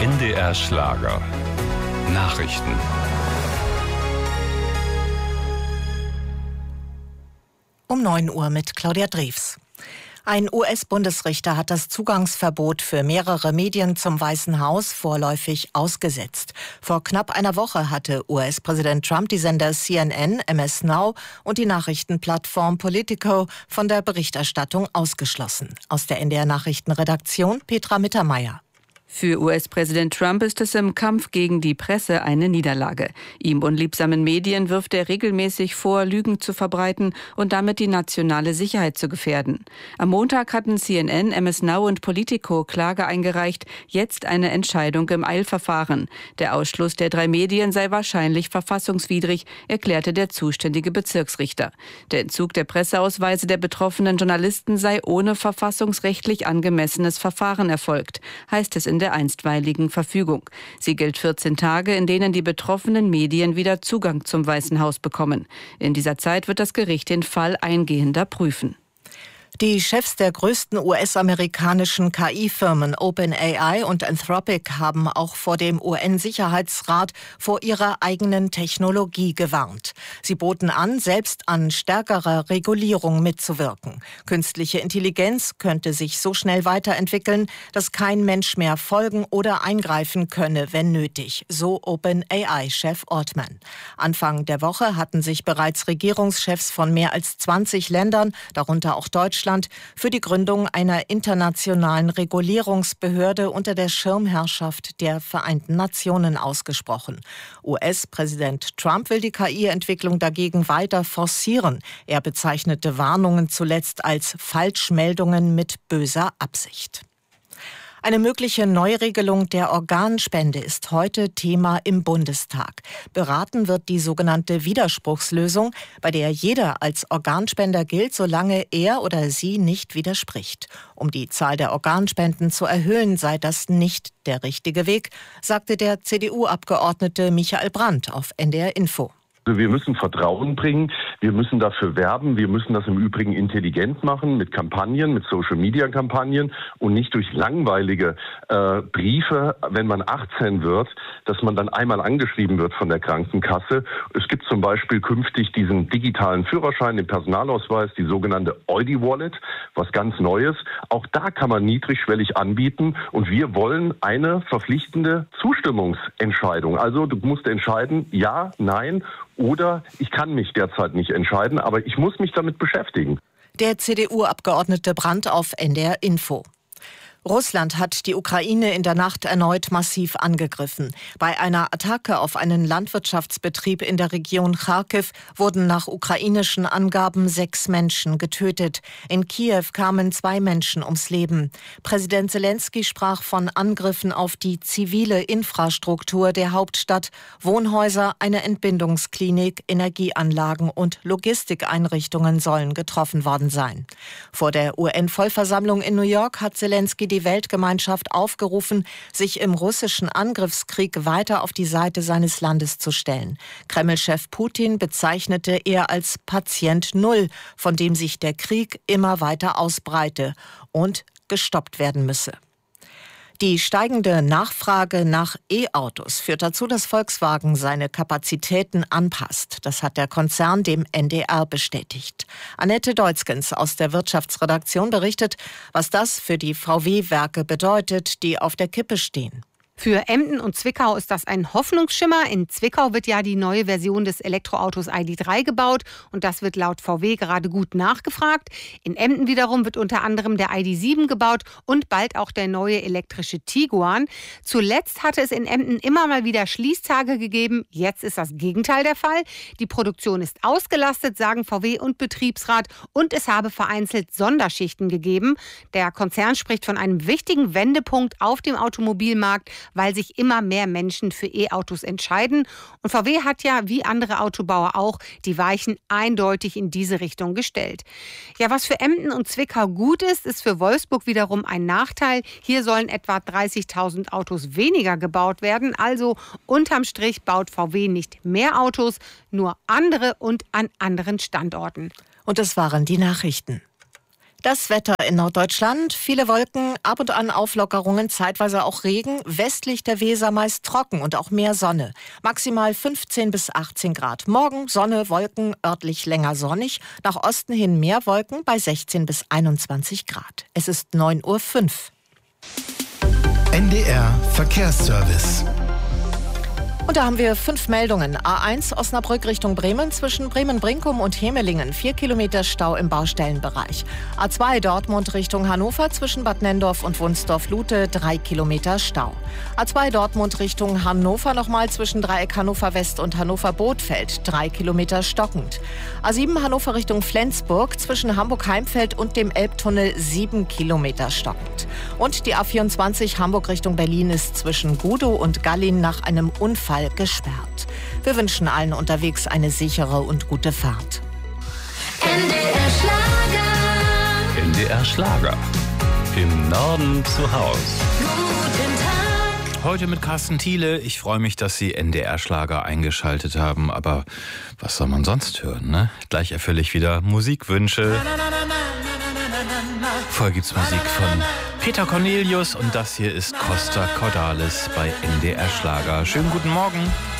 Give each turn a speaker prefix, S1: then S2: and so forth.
S1: NDR Schlager. Nachrichten.
S2: Um 9 Uhr mit Claudia Drews. Ein US-Bundesrichter hat das Zugangsverbot für mehrere Medien zum Weißen Haus vorläufig ausgesetzt. Vor knapp einer Woche hatte US-Präsident Trump die Sender CNN, MS Now und die Nachrichtenplattform Politico von der Berichterstattung ausgeschlossen. Aus der NDR-Nachrichtenredaktion Petra Mittermeier.
S3: Für US-Präsident Trump ist es im Kampf gegen die Presse eine Niederlage. Ihm unliebsamen Medien wirft er regelmäßig vor, Lügen zu verbreiten und damit die nationale Sicherheit zu gefährden. Am Montag hatten CNN, MS Now und Politico Klage eingereicht, jetzt eine Entscheidung im Eilverfahren. Der Ausschluss der 3 Medien sei wahrscheinlich verfassungswidrig, erklärte der zuständige Bezirksrichter. Der Entzug der Presseausweise der betroffenen Journalisten sei ohne verfassungsrechtlich angemessenes Verfahren erfolgt, heißt es in der einstweiligen Verfügung. Sie gilt 14 Tage, in denen die betroffenen Medien wieder Zugang zum Weißen Haus bekommen. In dieser Zeit wird das Gericht den Fall eingehender prüfen.
S2: Die Chefs der größten US-amerikanischen KI-Firmen OpenAI und Anthropic haben auch vor dem UN-Sicherheitsrat vor ihrer eigenen Technologie gewarnt. Sie boten an, selbst an stärkerer Regulierung mitzuwirken. Künstliche Intelligenz könnte sich so schnell weiterentwickeln, dass kein Mensch mehr folgen oder eingreifen könne, wenn nötig, so OpenAI-Chef Altman. Anfang der Woche hatten sich bereits Regierungschefs von mehr als 20 Ländern, darunter auch Deutschland, für die Gründung einer internationalen Regulierungsbehörde unter der Schirmherrschaft der Vereinten Nationen ausgesprochen. US-Präsident Trump will die KI-Entwicklung dagegen weiter forcieren. Er bezeichnete Warnungen zuletzt als Falschmeldungen mit böser Absicht. Eine mögliche Neuregelung der Organspende ist heute Thema im Bundestag. Beraten wird die sogenannte Widerspruchslösung, bei der jeder als Organspender gilt, solange er oder sie nicht widerspricht. Um die Zahl der Organspenden zu erhöhen, sei das nicht der richtige Weg, sagte der CDU-Abgeordnete Michael Brandt auf NDR Info.
S4: Wir müssen Vertrauen bringen, wir müssen dafür werben, wir müssen das im Übrigen intelligent machen mit Kampagnen, mit Social-Media-Kampagnen und nicht durch langweilige Briefe, wenn man 18 wird, dass man dann einmal angeschrieben wird von der Krankenkasse. Es gibt zum Beispiel künftig diesen digitalen Führerschein, den Personalausweis, die sogenannte Eudi-Wallet, was ganz Neues. Auch da kann man niedrigschwellig anbieten und wir wollen eine verpflichtende Zustimmungsentscheidung. Also du musst entscheiden, ja, nein, oder ich kann mich derzeit nicht entscheiden, aber ich muss mich damit beschäftigen.
S2: Der CDU-Abgeordnete Brandt auf NDR Info. Russland hat die Ukraine in der Nacht erneut massiv angegriffen. Bei einer Attacke auf einen Landwirtschaftsbetrieb in der Region Charkiw wurden nach ukrainischen Angaben 6 Menschen getötet. In Kiew kamen 2 Menschen ums Leben. Präsident Selenskyj sprach von Angriffen auf die zivile Infrastruktur der Hauptstadt, Wohnhäuser, eine Entbindungsklinik, Energieanlagen und Logistikeinrichtungen sollen getroffen worden sein. Vor der UN-Vollversammlung in New York hat Selenskyj die Weltgemeinschaft aufgerufen, sich im russischen Angriffskrieg weiter auf die Seite seines Landes zu stellen. Kreml-Chef Putin bezeichnete er als Patient Null, von dem sich der Krieg immer weiter ausbreite und gestoppt werden müsse. Die steigende Nachfrage nach E-Autos führt dazu, dass Volkswagen seine Kapazitäten anpasst. Das hat der Konzern dem NDR bestätigt. Annette Deutzgens aus der Wirtschaftsredaktion berichtet, was das für die VW-Werke bedeutet, die auf der Kippe stehen.
S5: Für Emden und Zwickau ist das ein Hoffnungsschimmer. In Zwickau wird ja die neue Version des Elektroautos ID.3 gebaut und das wird laut VW gerade gut nachgefragt. In Emden wiederum wird unter anderem der ID.7 gebaut und bald auch der neue elektrische Tiguan. Zuletzt hatte es in Emden immer mal wieder Schließtage gegeben. Jetzt ist das Gegenteil der Fall. Die Produktion ist ausgelastet, sagen VW und Betriebsrat, und es habe vereinzelt Sonderschichten gegeben. Der Konzern spricht von einem wichtigen Wendepunkt auf dem Automobilmarkt, weil sich immer mehr Menschen für E-Autos entscheiden. Und VW hat ja, wie andere Autobauer auch, die Weichen eindeutig in diese Richtung gestellt. Ja, was für Emden und Zwickau gut ist, ist für Wolfsburg wiederum ein Nachteil. Hier sollen etwa 30.000 Autos weniger gebaut werden. Also unterm Strich baut VW nicht mehr Autos, nur andere und an anderen Standorten.
S2: Und das waren die Nachrichten. Das Wetter in Norddeutschland, viele Wolken, ab und an Auflockerungen, zeitweise auch Regen, westlich der Weser meist trocken und auch mehr Sonne. Maximal 15 bis 18 Grad. Morgen Sonne, Wolken, örtlich länger sonnig, nach Osten hin mehr Wolken bei 16 bis 21 Grad. Es ist 9:05 Uhr.
S6: NDR Verkehrsservice.
S2: Und da haben wir 5 Meldungen. A1 Osnabrück Richtung Bremen zwischen Bremen-Brinkum und Hemelingen. 4 Kilometer Stau im Baustellenbereich. A2 Dortmund Richtung Hannover zwischen Bad Nenndorf und Wunsdorf-Lute. 3 Kilometer Stau. A2 Dortmund Richtung Hannover nochmal zwischen Dreieck Hannover West und Hannover-Bothfeld. 3 Kilometer stockend. A7 Hannover Richtung Flensburg zwischen Hamburg-Heimfeld und dem Elbtunnel. 7 Kilometer stockend. Und die A24 Hamburg Richtung Berlin ist zwischen Gudow und Gallin nach einem Unfall gesperrt. Wir wünschen allen unterwegs eine sichere und gute Fahrt.
S7: NDR Schlager.
S1: NDR Schlager. Im Norden zu Haus.
S7: Guten Tag.
S8: Heute mit Carsten Thiele. Ich freue mich, dass Sie NDR Schlager eingeschaltet haben. Aber was soll man sonst hören, ne? Gleich erfülle ich wieder Musikwünsche. Vorher gibt's Musik von Peter Cornelius und das hier ist Costa Cordalis bei NDR Schlager. Schönen guten Morgen.